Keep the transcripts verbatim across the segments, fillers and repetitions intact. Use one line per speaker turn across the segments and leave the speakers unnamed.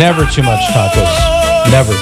Never too much tacos. Never.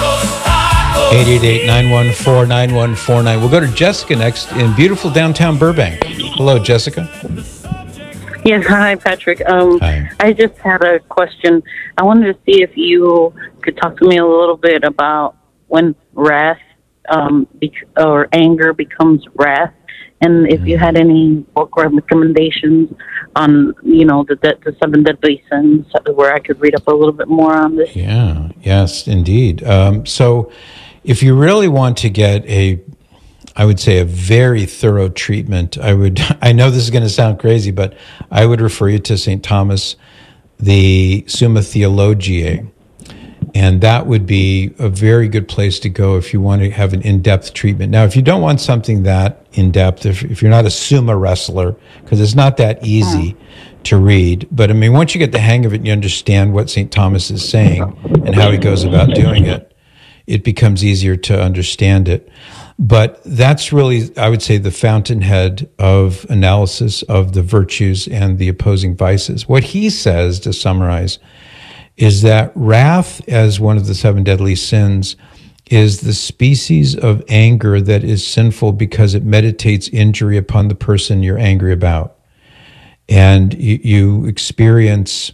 eight eight eight, nine one four, nine one four nine. We'll go to Jessica next in beautiful downtown Burbank. Hello, Jessica.
Yes, hi, Patrick. Um,
Hi.
I just had a question. I wanted to see if you could talk to me a little bit about when wrath um, bec- or anger becomes wrath, and if you had any book recommendations on, you know, the, the, the seven deadly sins, where I could read up a little bit more on this.
Yeah, yes, indeed. Um, so if you really want to get a, I would say a very thorough treatment, I would, I know this is going to sound crazy, but I would refer you to Saint Thomas, the Summa Theologiae. And that would be a very good place to go if you want to have an in-depth treatment. Now, if you don't want something that in-depth, if, if you're not a Summa wrestler, because it's not that easy to read, but I mean, once you get the hang of it and you understand what Saint Thomas is saying and how he goes about doing it, it becomes easier to understand it. But that's really, I would say, the fountainhead of analysis of the virtues and the opposing vices. What he says, to summarize, is that wrath, as one of the seven deadly sins, is the species of anger that is sinful because it meditates injury upon the person you're angry about. And you, you experience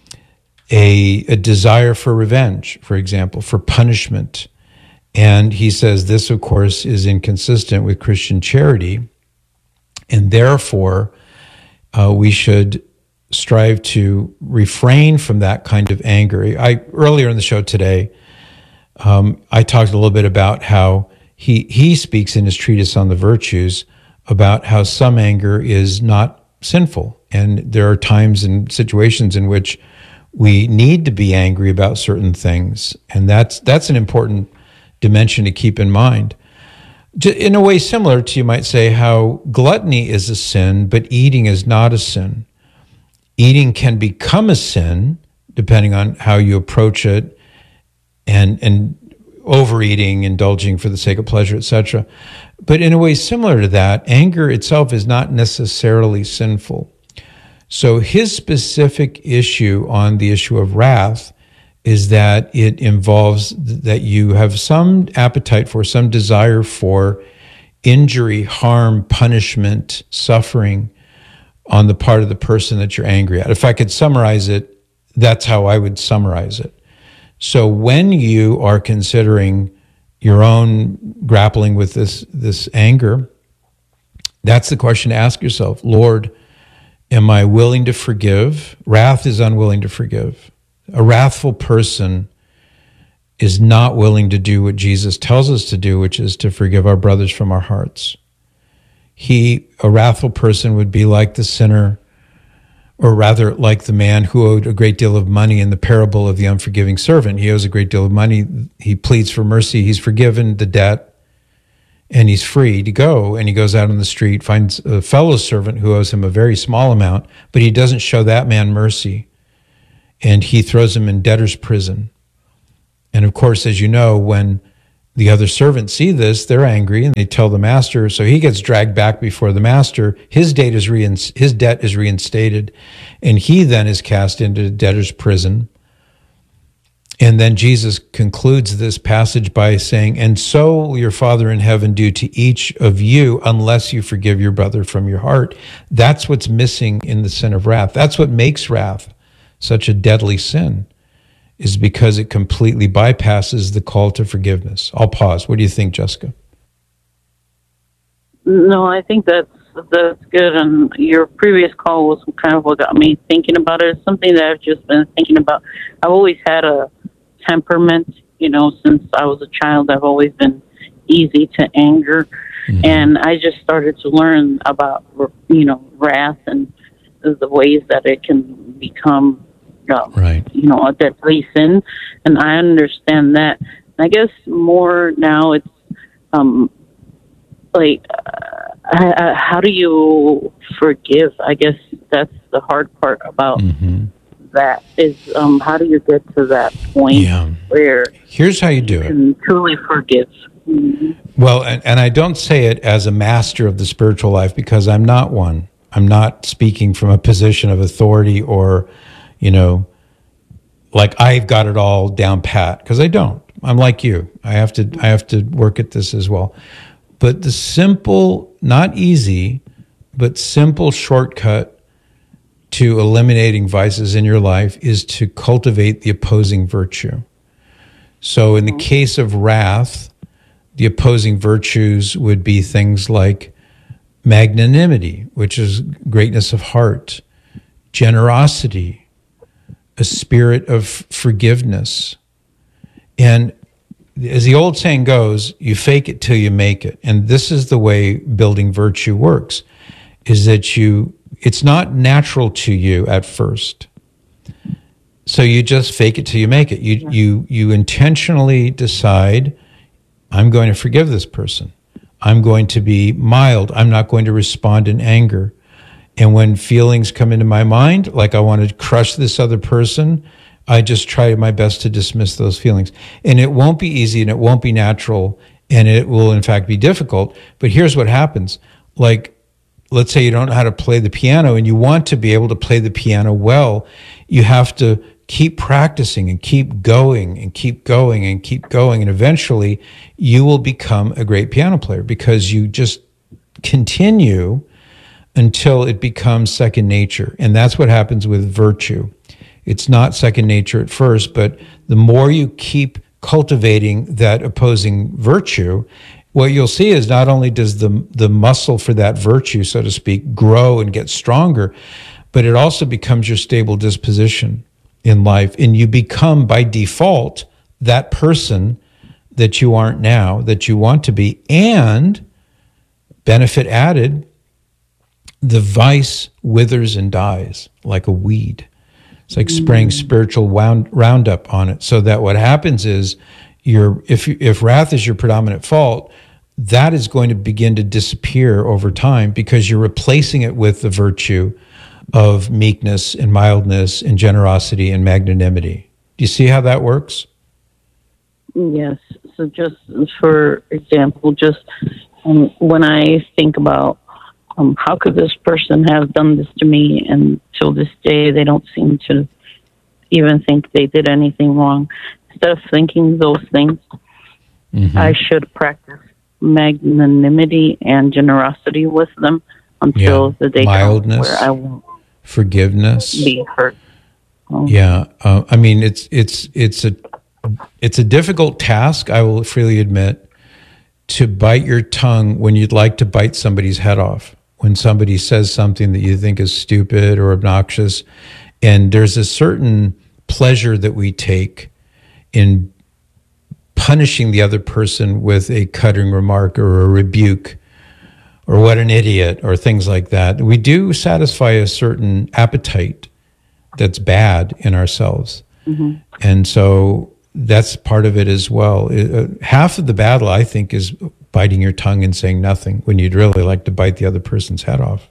a, a desire for revenge, for example, for punishment. And he says this, of course, is inconsistent with Christian charity, and therefore uh, we should strive to refrain from that kind of anger. I earlier in the show today, um, I talked a little bit about how he he speaks in his treatise on the virtues about how some anger is not sinful, and there are times and situations in which we need to be angry about certain things, and that's that's an important dimension to keep in mind. In a way similar to, you might say, how gluttony is a sin, but eating is not a sin. Eating can become a sin depending on how you approach it, and and overeating, indulging for the sake of pleasure, et cetera. But in a way similar to that, anger itself is not necessarily sinful. So his specific issue on the issue of wrath is that it involves that you have some appetite for, some desire for injury, harm, punishment, suffering on the part of the person that you're angry at. If I could summarize it, that's how I would summarize it. So when you are considering your own grappling with this, this anger, that's the question to ask yourself. Lord, am I willing to forgive? Wrath is unwilling to forgive. A wrathful person is not willing to do what Jesus tells us to do, which is to forgive our brothers from our hearts. He, a wrathful person, would be like the sinner, or rather like the man who owed a great deal of money in the parable of the unforgiving servant. He owes a great deal of money. He pleads for mercy. He's forgiven the debt, and he's free to go. And he goes out on the street, finds a fellow servant who owes him a very small amount, but he doesn't show that man mercy. And he throws him in debtor's prison. And of course, as you know, when the other servants see this, they're angry, and they tell the master. So he gets dragged back before the master. His debt is rein- his debt is reinstated, and he then is cast into debtor's prison. And then Jesus concludes this passage by saying, "And so will your Father in heaven do to each of you, unless you forgive your brother from your heart." That's what's missing in the sin of wrath. That's what makes wrath such a deadly sin, is because it completely bypasses the call to forgiveness. I'll pause. What do you think, Jessica?
No, I think that's that's good. And your previous call was kind of what got me thinking about it. It's something that I've just been thinking about. I've always had a temperament, you know, since I was a child. I've always been easy to anger. Mm-hmm. And I just started to learn about, you know, wrath and the ways that it can become Uh,
right.
you know, a deadly sin, and I understand that. I guess more now it's um, like, uh, how do you forgive? I guess that's the hard part about mm-hmm. that is um, how do you get to that point
yeah.
where
here's how you do
you
it.
can truly forgive. Mm-hmm.
Well, and, and I don't say it as a master of the spiritual life, because I'm not one. I'm not speaking from a position of authority or, you know, like I've got it all down pat, because I don't. I'm like you. I have to I have to work at this as well. But the simple, not easy, but simple shortcut to eliminating vices in your life is to cultivate the opposing virtue. So in the case of wrath, the opposing virtues would be things like magnanimity, which is greatness of heart, generosity, a spirit of forgiveness. And as the old saying goes, you fake it till you make it. And this is the way building virtue works, is that you, it's not natural to you at first. So you just fake it till you make it. You, yeah. you, you intentionally decide, I'm going to forgive this person. I'm going to be mild. I'm not going to respond in anger. And when feelings come into my mind, like I want to crush this other person, I just try my best to dismiss those feelings. And it won't be easy and it won't be natural and it will in fact be difficult. But here's what happens. Like, let's say you don't know how to play the piano and you want to be able to play the piano well. You have to keep practicing and keep going and keep going and keep going. And eventually you will become a great piano player because you just continue until it becomes second nature. And that's what happens with virtue. It's not second nature at first, but the more you keep cultivating that opposing virtue, what you'll see is not only does the the muscle for that virtue, so to speak, grow and get stronger, but it also becomes your stable disposition in life. And you become, by default, that person that you aren't now, that you want to be. And, benefit added, the vice withers and dies like a weed. It's like spraying spiritual wound, Roundup on it, so that what happens is, your if if wrath is your predominant fault, that is going to begin to disappear over time because you're replacing it with the virtue of meekness and mildness and generosity and magnanimity. Do you see how that works?
Yes. So just for example, just um, when I think about Um, how could this person have done this to me? And till this day, they don't seem to even think they did anything wrong. Instead of thinking those things, mm-hmm. I should practice magnanimity and generosity with them until
yeah.
the day
Mildness,
comes where I won't
forgiveness,
be hurt. Um,
yeah, uh, I mean it's it's it's a it's a difficult task. I will freely admit, to bite your tongue when you'd like to bite somebody's head off. When somebody says something that you think is stupid or obnoxious, and there's a certain pleasure that we take in punishing the other person with a cutting remark or a rebuke or what an idiot or things like that. We do satisfy a certain appetite that's bad in ourselves. Mm-hmm. And so that's part of it as well. It, uh, half of the battle, I think, is biting your tongue and saying nothing when you'd really like to bite the other person's head off.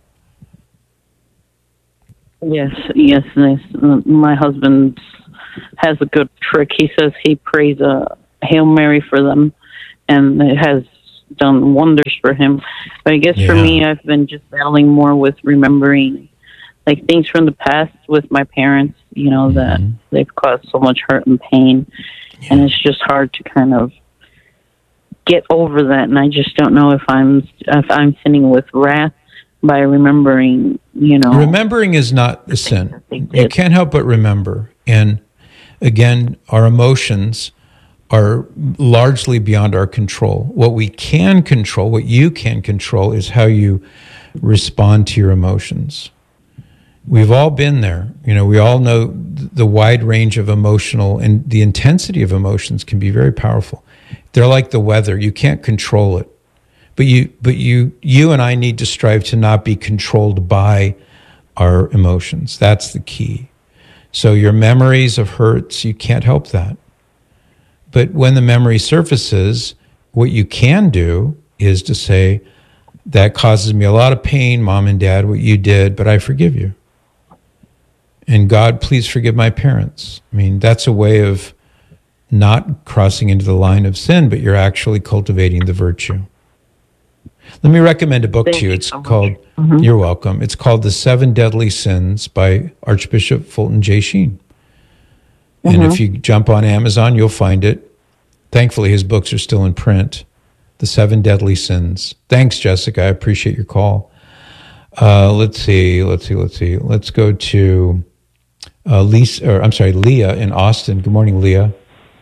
Yes, yes. Nice. My husband has a good trick. He says he prays a Hail Mary for them, and it has done wonders for him. But I guess yeah. for me, I've been just battling more with remembering like things from the past with my parents, you know, mm-hmm. that they've caused so much hurt and pain. Yeah. And it's just hard to kind of get over that. And I just don't know if I'm, if I'm sinning with wrath by remembering, you know.
Remembering is not a sin. You can't help but remember. And again, our emotions are largely beyond our control. What we can control, what you can control, is how you respond to your emotions. We've all been there. You know, we all know the wide range of emotional, and the intensity of emotions can be very powerful. They're like the weather. You can't control it. But you but you you and I need to strive to not be controlled by our emotions. That's the key. So your memories of hurts, you can't help that. But when the memory surfaces, what you can do is to say, that causes me a lot of pain, Mom and Dad, what you did, but I forgive you. And God, please forgive my parents. I mean, that's a way of not crossing into the line of sin, but you're actually cultivating the virtue. Let me recommend a book Thank to you. It's so called, mm-hmm. You're welcome. It's called The Seven Deadly Sins by Archbishop Fulton J. Sheen. And
Mhm.
if you jump on Amazon, you'll find it. Thankfully, his books are still in print. The Seven Deadly Sins. Thanks, Jessica. I appreciate your call. Uh, let's see. Let's see. Let's see. Let's go to uh, Lisa. Or I'm sorry, Leah in Austin. Good morning, Leah.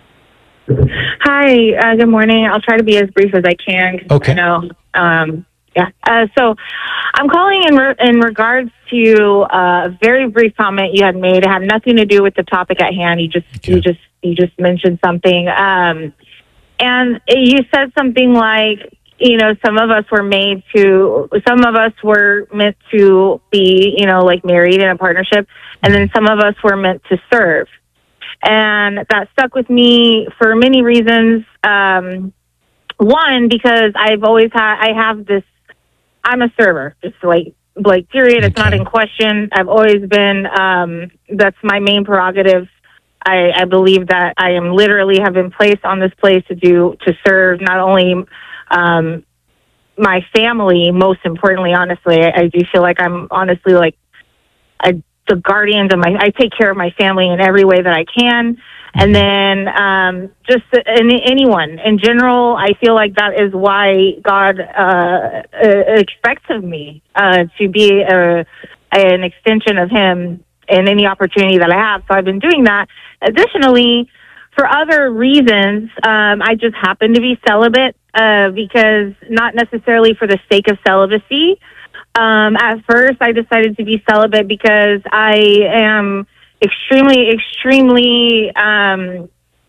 Hi, uh, good morning. I'll try to be as brief as I can. 'Cause
Okay.
I know. Um, yeah. Uh, so I'm calling in re- in regards to uh, a very brief comment you had made. It had nothing to do with the topic at hand. You just
Okay.
you just you just mentioned something, um, and you said something like, you know, some of us were made to, some of us were meant to be, you know, like married in a partnership, and then some of us were meant to serve. And that stuck with me for many reasons. Um, one, because I've always had, I have this, I'm a server, just like, like period. It's not
Okay.
in question. I've always been, um, that's my main prerogative. I, I believe that I am literally have been placed on this place to do, to serve not only, um, my family, most importantly, honestly, I, I do feel like I'm honestly like, I, the guardians of my, I take care of my family in every way that I can. And then um, just in, anyone in general, I feel like that is why God uh, expects of me uh, to be a, an extension of Him in any opportunity that I have. So I've been doing that. Additionally, for other reasons, um, I just happen to be celibate uh, because not necessarily for the sake of celibacy. Um, at first, I decided to be celibate because I am extremely, extremely, um,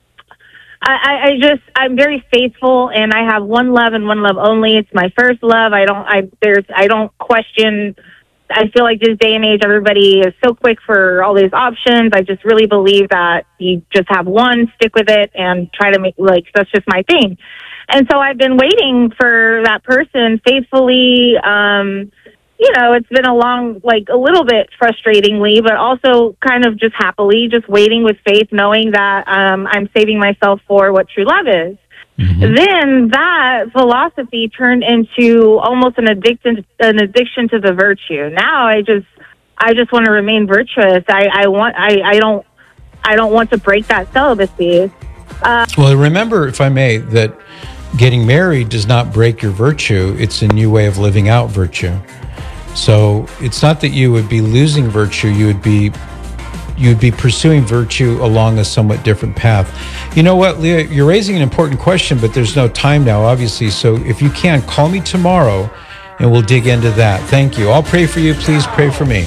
I, I just, I'm very faithful and I have one love and one love only. It's my first love. I don't, I, there's, I don't question. I feel like this day and age, everybody is so quick for all these options. I just really believe that you just have one, stick with it and try to make, like, that's just my thing. And so I've been waiting for that person faithfully, um, you know, it's been a long, like a little bit frustratingly, but also kind of just happily, just waiting with faith, knowing that um, I'm saving myself for what true love is. Mm-hmm. Then that philosophy turned into almost an addiction, an addiction to the virtue. Now I just, I just want to remain virtuous. I, I want, I, I don't, I don't want to break that celibacy.
Uh, well, remember, if I may, that getting married does not break your virtue. It's a new way of living out virtue. So it's not that you would be losing virtue, you would be you would be pursuing virtue along a somewhat different path. You know what, Leah, you're raising an important question, but there's no time now, obviously. So if you can, call me tomorrow and we'll dig into that. Thank you. I'll pray for you. Please pray for me.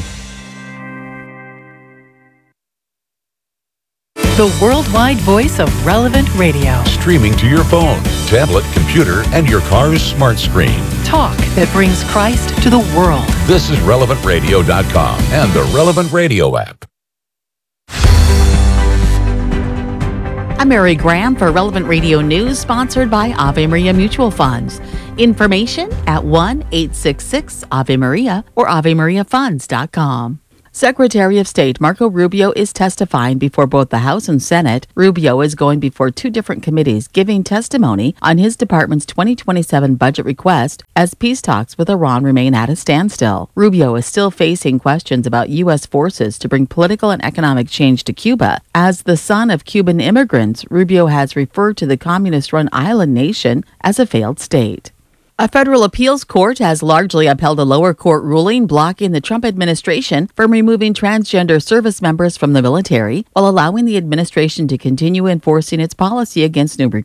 The worldwide voice of Relevant Radio.
Streaming to your phone, tablet, computer, and your car's smart screen.
Talk that brings Christ to the world.
This is relevant radio dot com and the Relevant Radio app.
I'm Mary Graham for Relevant Radio News, sponsored by Ave Maria Mutual Funds. Information at one eight six six Ave Maria or ave maria funds dot com. Secretary of State Marco Rubio is testifying before both the House and Senate. Rubio is going before two different committees giving testimony on his department's twenty twenty-seven budget request as peace talks with Iran remain at a standstill. Rubio is still facing questions about U S forces to bring political and economic change to Cuba. As the son of Cuban immigrants, Rubio has referred to the communist-run island nation as a failed state. A federal appeals court has largely upheld a lower court ruling blocking the Trump administration from removing transgender service members from the military while allowing the administration to continue enforcing its policy against new recruits.